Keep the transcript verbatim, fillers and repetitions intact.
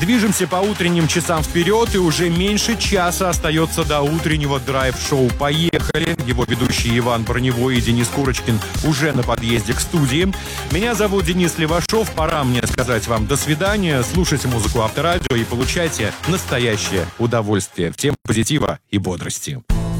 Движемся по утренним часам вперед, и уже меньше часа остается до утреннего драйв-шоу «Поехали». Его ведущие Иван Броневой и Денис Курочкин уже на подъезде к студии. Меня зовут Денис Левашов. Пора мне сказать вам до свидания. Слушайте музыку Авторадио и получайте настоящее удовольствие. Всем позитива и бодрости.